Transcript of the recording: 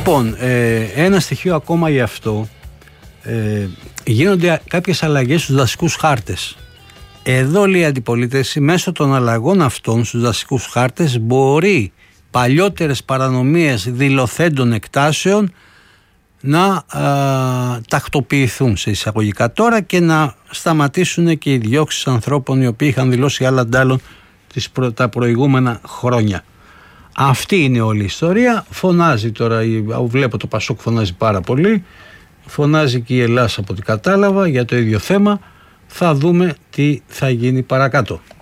Λοιπόν, ένα στοιχείο ακόμα γι' αυτό. Γίνονται κάποιες αλλαγές στους δασικούς χάρτες. Εδώ λέει η αντιπολίτευση, μέσω των αλλαγών αυτών στους δασικούς χάρτες μπορεί παλιότερες παρανομίες δηλωθέντων εκτάσεων να τακτοποιηθούν σε εισαγωγικά τώρα και να σταματήσουν και οι διώξεις ανθρώπων οι οποίοι είχαν δηλώσει άλλα αντάλλων τα προηγούμενα χρόνια. Αυτή είναι όλη η ιστορία. Φωνάζει τώρα, βλέπω το Πασόκ φωνάζει πάρα πολύ, φωνάζει και η Ελλάς από ό,τι κατάλαβα για το ίδιο θέμα. Θα δούμε τι θα γίνει παρακάτω.